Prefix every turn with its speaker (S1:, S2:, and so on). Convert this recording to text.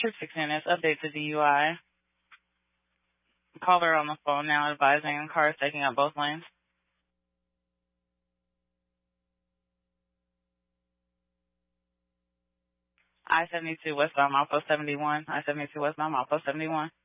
S1: Trip 6 minutes, update to DUI. Caller on the phone now advising cars taking up both lanes. I-72 westbound, milepost 71. I-72 westbound, milepost 71.